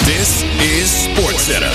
This is SportsCenter.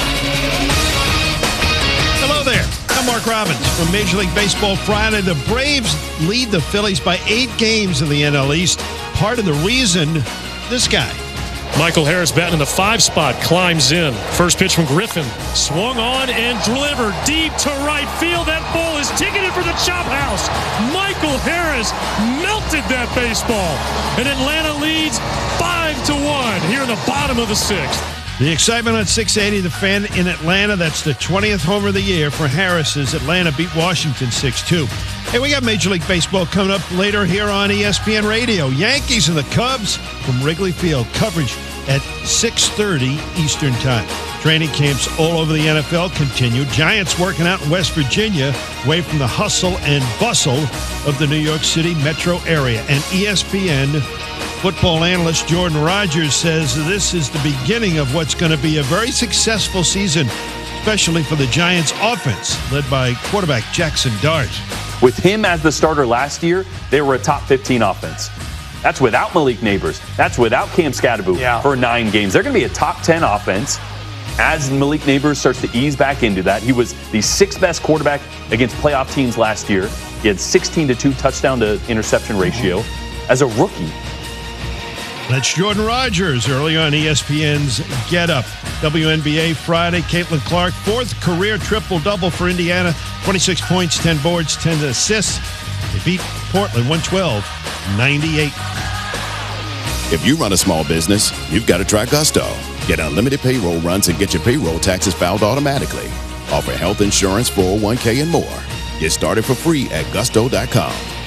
Hello there. I'm Mark Robbins from Major League Baseball Friday. The Braves lead the Phillies by 8 games in the NL East. Part of the reason, this guy. Michael Harris batting in the 5 spot, climbs in. First pitch from Griffin. Swung on and delivered deep to right field. That ball is ticketed for the chop house. Michael Harris melted that baseball. And Atlanta leads 5-1 here in the bottom of the 6th. The excitement on 680, the Fan in Atlanta. That's the 20th homer of the year for Harris as Atlanta beat Washington 6-2. Hey, we got Major League Baseball coming up later here on ESPN Radio. Yankees and the Cubs from Wrigley Field. Coverage at 6:30 Eastern Time. Training camps all over the NFL continue. Giants working out in West Virginia, away from the hustle and bustle of the New York City metro area. And ESPN football analyst Jordan Rogers says this is the beginning of what's going to be a very successful season, especially for the Giants offense, led by quarterback Jackson Dart. With him as the starter last year, they were a top 15 offense. That's without Malik Neighbors. That's without Cam Scatterbo for 9 games. They're going to be a top 10 offense as Malik Neighbors starts to ease back into that. He was the 6th best quarterback against playoff teams last year. He had 16-2 touchdown to interception ratio as a rookie. That's Jordan Rogers early on ESPN's Get Up. WNBA Friday, Caitlin Clark, 4th career triple-double for Indiana. 26 points, 10 boards, 10 assists. They beat Portland 112-98. If you run a small business, you've got to try Gusto. Get unlimited payroll runs and get your payroll taxes filed automatically. Offer health insurance, 401k, and more. Get started for free at gusto.com.